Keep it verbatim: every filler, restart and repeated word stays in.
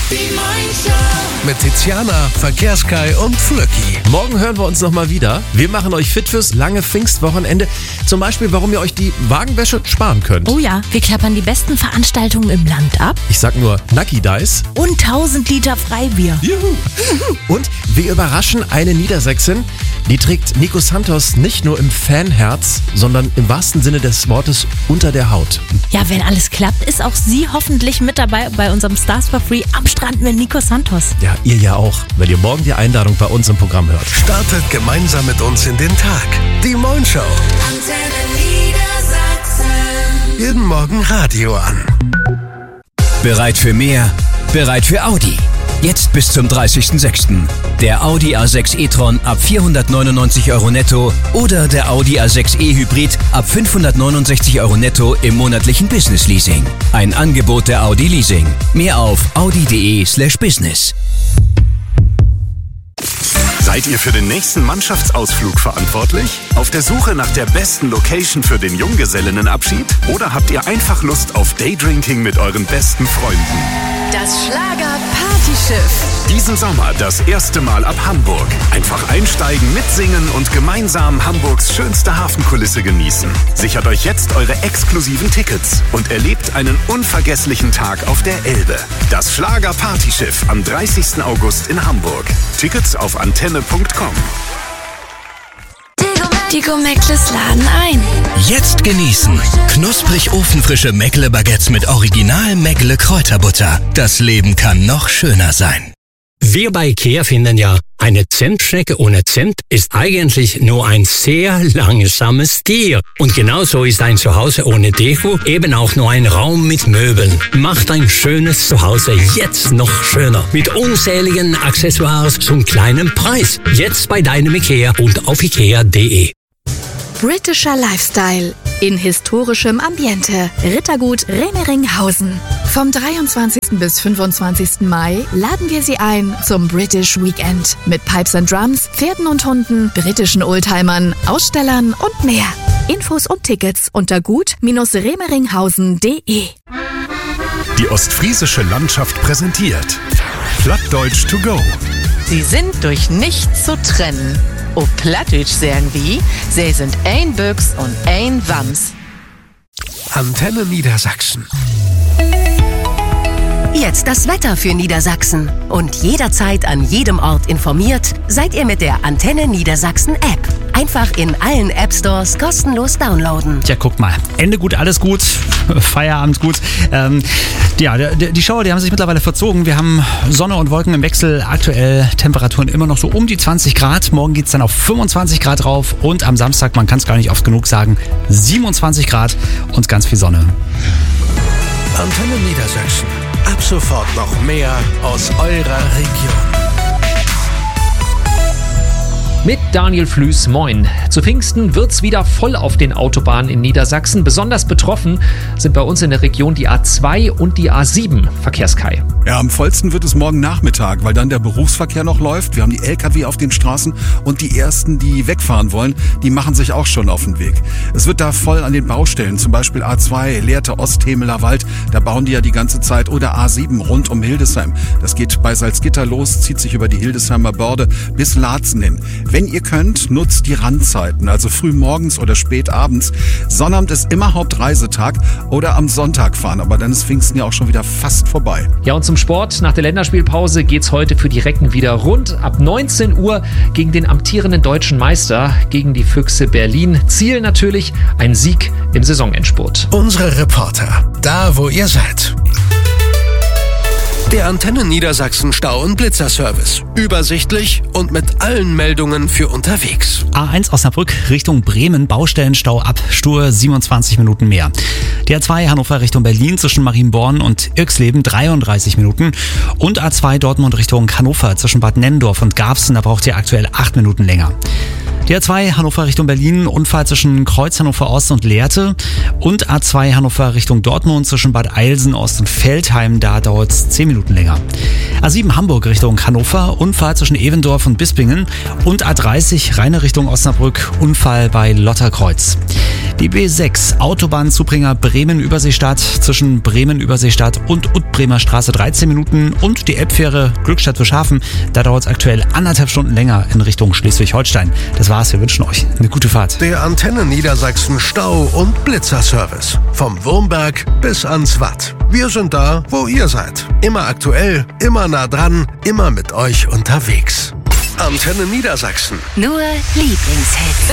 Die Morning mit Tiziana, Verkehrskai und Flöcki. Morgen hören wir uns nochmal wieder. Wir machen euch fit fürs lange Pfingstwochenende. Zum Beispiel, warum ihr euch die Wagenwäsche sparen könnt. Oh ja, wir klappern die besten Veranstaltungen im Land ab. Ich sag nur Nucky Dice. Und tausend Liter Freibier. Juhu. Und wir überraschen eine Niedersächsin. Die trägt Nico Santos nicht nur im Fanherz, sondern im wahrsten Sinne des Wortes unter der Haut. Ja, wenn alles klappt, ist auch sie hoffentlich mit dabei bei unserem Stars for Free am Strand mit Nico Santos. Ja, ihr ja auch, wenn ihr morgen die Einladung bei uns im Programm hört. Startet gemeinsam mit uns in den Tag. Die Morning Show. Antenne Niedersachsen. Jeden Morgen Radio an. Bereit für mehr? Bereit für Audi. Jetzt bis zum dreißigsten sechsten Der Audi A sechs e-tron ab vierhundertneunundneunzig Euro netto oder der Audi A sechs e Hybrid ab fünfhundertneunundsechzig Euro netto im monatlichen Business Leasing. Ein Angebot der Audi Leasing. Mehr auf audi.de slash business. Seid ihr für den nächsten Mannschaftsausflug verantwortlich? Auf der Suche nach der besten Location für den Junggesellinnenabschied? Oder habt ihr einfach Lust auf Daydrinking mit euren besten Freunden? Das Schlager-Partyschiff. Diesen Sommer das erste Mal ab Hamburg. Einfach einsteigen, mitsingen und gemeinsam Hamburgs schönste Hafenkulisse genießen. Sichert euch jetzt eure exklusiven Tickets und erlebt einen unvergesslichen Tag auf der Elbe. Das Schlager-Partyschiff am dreißigsten August in Hamburg. Tickets auf antenne punkt com. Die Go-Meckles laden ein. Jetzt genießen. Knusprig ofenfrische Meckle-Baguettes mit Original Meckle Kräuterbutter. Das Leben kann noch schöner sein. Wir bei IKEA finden ja, eine Zentschnecke ohne Zent ist eigentlich nur ein sehr langsames Tier. Und genauso ist ein Zuhause ohne Deko eben auch nur ein Raum mit Möbeln. Macht ein schönes Zuhause jetzt noch schöner. Mit unzähligen Accessoires zum kleinen Preis. Jetzt bei deinem IKEA und auf ikea punkt de. Britischer Lifestyle in historischem Ambiente. Rittergut Remeringhausen. Vom dreiundzwanzigsten bis fünfundzwanzigsten Mai laden wir Sie ein zum British Weekend. Mit Pipes and Drums, Pferden und Hunden, britischen Oldtimern, Ausstellern und mehr. Infos und Tickets unter gut Bindestrich remeringhausen punkt de. Die ostfriesische Landschaft präsentiert Plattdeutsch to go. Sie sind durch nichts zu trennen. Auf Plattdeutsch sagen wir, sie sind ein Büchs und ein Wams. Antenne Niedersachsen. Jetzt das Wetter für Niedersachsen. Und jederzeit an jedem Ort informiert, seid ihr mit der Antenne Niedersachsen App. Einfach in allen App Stores kostenlos downloaden. Tja, guck mal. Ende gut, alles gut. Feierabend gut. Ähm, ja, die, die Schauer, die haben sich mittlerweile verzogen. Wir haben Sonne und Wolken im Wechsel. Aktuell Temperaturen immer noch so um die zwanzig Grad. Morgen geht es dann auf fünfundzwanzig Grad rauf. Und am Samstag, man kann es gar nicht oft genug sagen, siebenundzwanzig Grad und ganz viel Sonne. Antenne Niedersachsen. Ab sofort noch mehr aus eurer Region. Mit Daniel Flüß, moin. Zu Pfingsten wird's wieder voll auf den Autobahnen in Niedersachsen. Besonders betroffen sind bei uns in der Region die A zwei und die A sieben, Verkehrskai. Ja, am vollsten wird es morgen Nachmittag, weil dann der Berufsverkehr noch läuft. Wir haben die L K W auf den Straßen und die ersten, die wegfahren wollen, die machen sich auch schon auf den Weg. Es wird da voll an den Baustellen, zum Beispiel A zwei, Lehrte Ost, Hemeler Wald, da bauen die ja die ganze Zeit, oder A sieben rund um Hildesheim. Das geht bei Salzgitter los, zieht sich über die Hildesheimer Börde bis Laatzen hin. Wenn ihr könnt, nutzt die Randzeiten, also früh morgens oder spät abends. Sonnabend ist immer Hauptreisetag oder am Sonntag fahren, aber dann ist Pfingsten ja auch schon wieder fast vorbei. Ja, und zum Sport. Nach der Länderspielpause geht's heute für die Recken wieder rund. Ab neunzehn Uhr gegen den amtierenden deutschen Meister, gegen die Füchse Berlin. Ziel natürlich ein Sieg im Saisonendspurt. Unsere Reporter, da wo ihr seid. Der Antenne Niedersachsen Stau- und Blitzerservice. Übersichtlich und mit allen Meldungen für unterwegs. A eins Osnabrück Richtung Bremen, Baustellenstau ab Stur, siebenundzwanzig Minuten mehr. Die A zwei Hannover Richtung Berlin zwischen Marienborn und Irxleben dreiunddreißig Minuten. Und A zwei Dortmund Richtung Hannover zwischen Bad Nennendorf und Garbsen, da braucht ihr aktuell acht Minuten länger. Die A zwei Hannover Richtung Berlin, Unfall zwischen Kreuz Hannover Ost und Lehrte. Und A zwei Hannover Richtung Dortmund zwischen Bad Eilsen Ost und Veltheim, da dauert es zehn Minuten länger. A sieben Hamburg Richtung Hannover, Unfall zwischen Evendorf und Bispingen. Und A dreißig Rheine Richtung Osnabrück, Unfall bei Lotterkreuz. Die B sechs Autobahnzubringer Bremen-Überseestadt zwischen Bremen-Überseestadt und Utbremer Straße dreizehn Minuten. Und die Elbfähre Glückstadt-Wischhafen, da dauert es aktuell anderthalb Stunden länger in Richtung Schleswig-Holstein. Das war's, wir wünschen euch eine gute Fahrt. Der Antenne Niedersachsen Stau- und Blitzerservice. Vom Wurmberg bis ans Watt. Wir sind da, wo ihr seid. Immer aktuell, immer nah dran, immer mit euch unterwegs. Antenne Niedersachsen. Nur Lieblingshits.